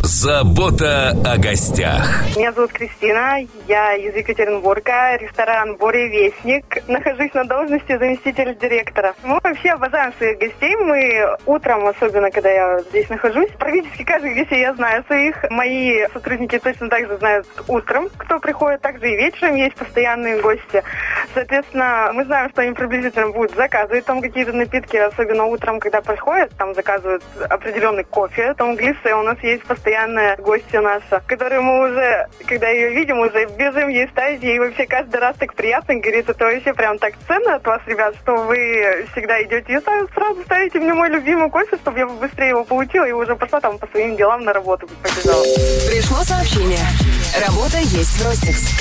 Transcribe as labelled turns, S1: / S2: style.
S1: Забота о гостях.
S2: Меня зовут Кристина, я из Екатеринбурга, ресторан «Буревестник». Нахожусь на должности заместитель директора. Мы вообще обожаем своих гостей. Мы утром, особенно когда я здесь нахожусь, практически каждых гостей я знаю своих. Мои сотрудники точно так же знают утром, кто приходит. Также и вечером есть постоянные гости. Соответственно, мы знаем, что они приблизительно будут заказывать там какие-то напитки, особенно утром, когда приходят, там заказывают определенный кофе. Там в Глиссе у нас есть постоянная гостья наша, которую мы уже, когда ее видим, уже бежим ей ставить. Ей вообще каждый раз так приятно. Говорит, это вообще прям так ценно от вас, ребят, что вы всегда идете и сразу ставите мне мой любимый кофе, чтобы я быстрее его получила и уже пошла там по своим делам на работу побежала.
S3: Пришло сообщение. Работа есть в Ростикс.